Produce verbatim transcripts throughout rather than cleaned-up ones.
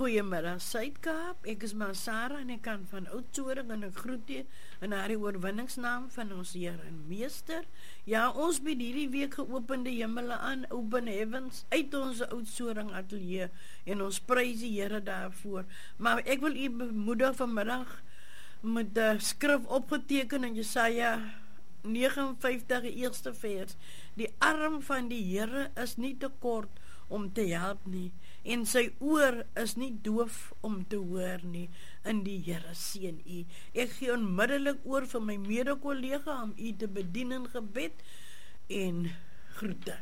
Goeiemiddag Suid-Kaap, ek is maar Sarah en ek kan van Oudtshoorn en ek groet jy in haar oorwinningsnaam van ons Heer en Meester. Ja, ons bied hierdie week geopende hemele aan, open heavens, uit ons Oudtshoorn atelier en ons prys die Here daarvoor. Maar ek wil u bemoedig vanmiddag met die skrif opgeteken in Jesaja negenenvyftig, eerste vers. Die arm van die Here is nie te kort om te help nie, en sy oor is nie doof om te hoor nie. In die Here seën u. Ek gee onmiddellik oor vir my mede-kollega om u te bedien in gebed en groete.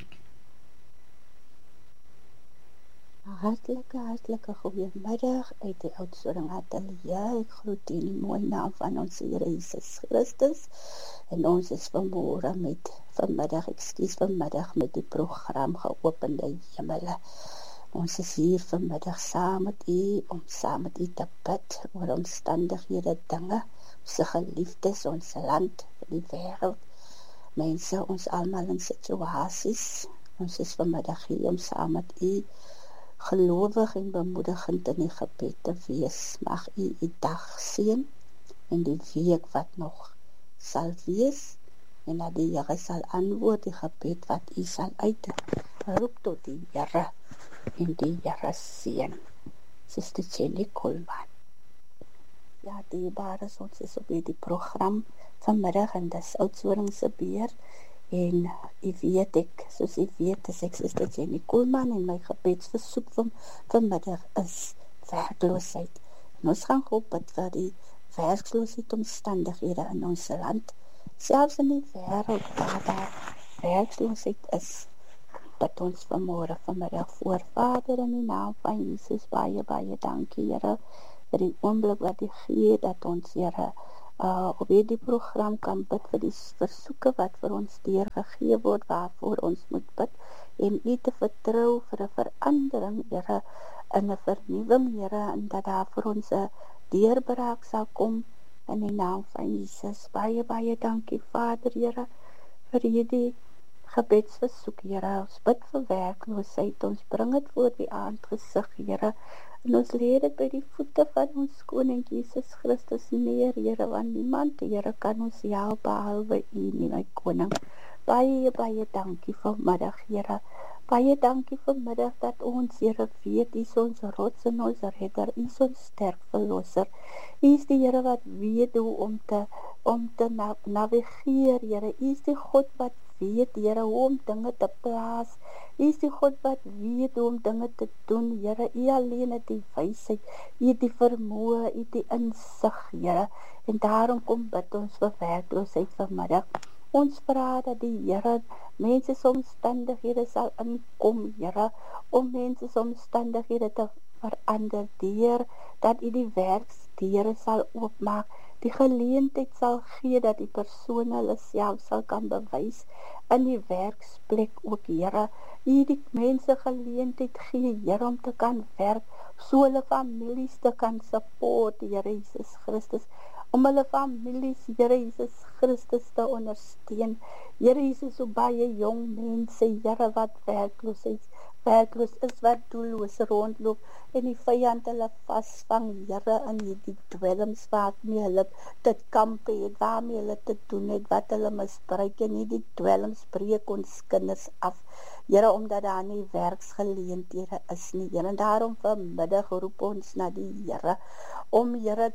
Hartelike, hartelike goeiemiddag uit die Oudtshoorn atelier. Ek groet u in die mooi naam van ons Here Jesus Christus. En ons is vanmôre met, vanmiddag, ekskuus, vanmiddag met die program Geopende Hemele. Ons is hier vanmiddag saam met u, om saam met u te bid oor omstandighede, dinge, ons geliefdes, ons land, die wêreld, mense, ons almal in situasies. Ons is vanmiddag hier om saam met u gelowig en bemoedigend in die gebed te wees. Mag u die dag seën en die week wat nog sal wees, en dat die Here sal antwoord die gebed wat u sal uitroep tot die Here, en die Here seën. Suster Jenny Coleman. Ja, dierbares, ons is op die program vanmiddag en dis Oudtshoorn se beer. En u weet ek, soos u weet, is ek Suster Jenny Coleman en my gebedsversoek van vanmiddag is werkloosheid. En ons gaan God bid vir die werkloosheid omstandighede in ons land, selfs in die wêreld waar daar werkloosheid is. Dat ons vanmôre vanmiddag voor Vader in die naam van Jesus baie baie dankie Here vir die oomblik wat u gee dat ons Here Uh, op hierdie program kan bid vir die versoeke wat vir ons deurgegee word, waarvoor ons moet bid, en u te vertrou vir 'n verandering, Here, in 'n vernuwing, Here, en dat daar vir ons 'n deurbraak sal kom in die naam van Jesus. Baie, baie dankie, Vader, Here, vir hierdie gebedsversoek, Here. Ons bid vir werkloosheid, ons bring dit voor die aandgesig, Here, en ons lê dit by die voete van ons koning Jesus Christus neer, Here, want niemand, Here, kan ons help behalwe u nie, my koning. Baie, baie dankie vanmiddag, Here. Baie dankie vanmiddag dat ons, Here, weet, u is ons rots en ons redder, u is ons sterk verlosser. U is die Here wat weet hoe om te, om te na, navigeer, Here. U is die God wat weet, Here, hoe om dinge te plaas. U is die God wat weet hoe om dinge te doen, Here. U alleen het die wysheid, u het die vermoë, u het die insig, Here. En daarom kom bid ons vir werkloosheid vanmiddag. Ons vra dat die Here mense se omstandighede sal inkom, Here, om mense se omstandighede te verander deur dat u die werksdeure sal oopmaak, die geleentheid sal gee dat die persoon hulle self sal kan bewys in die werksplek ook, Here. U die mense geleentheid gee, Here, om te kan werk, so hulle families te kan support, Here Jesus Christus, om hulle families, Here Jesus Christus, te ondersteun. Here Jesus, so baie jong mense, Here, wat werkloos is, werkloos is, wat doelloos rondloop, en die vyand hulle vasvang, Here, in die dwelms waarmee hulle dit kampe het, waarmee hulle te doen het, wat hulle misbruik, en die dwelms breek ons kinders af, Here, omdat daar nie werksgeleenthede is nie, Here, en daarom vanmiddag roep ons na die Here, om, Here,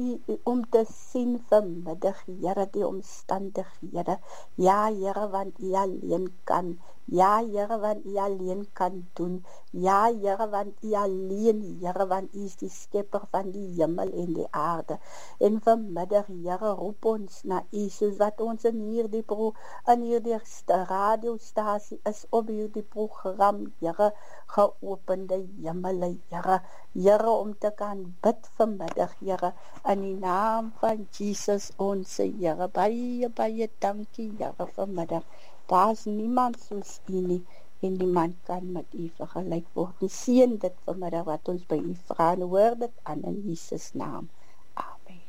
om te sien vanmiddag, Here, die omstandighede, ja, Here, want u alleen kan, ja, Here, want u alleen kan doen, ja, Here, want u alleen, Here, want u is die skepper van die hemel en die aarde, en vanmiddag, Here, roep ons na u, soos wat ons in hierdie, pro, in hierdie radiostasie is, op hierdie program, Here, geopende hemele, Here, Here, om te kan bid vanmiddag, Here, in die naam van Jesus, onze Here, baie, baie dankie, Here, vanmiddag. Daar is niemand soos u nie, en niemand kan met u vergelyk word. Die seën dit vanmiddag wat ons by u vra, en hoor dit aan in Jesus naam. Amen.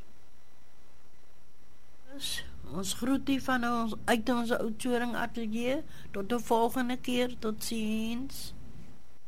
Ons groet u van ons, uit ons Oudtshoorn atelier, tot de volgende keer, tot ziens.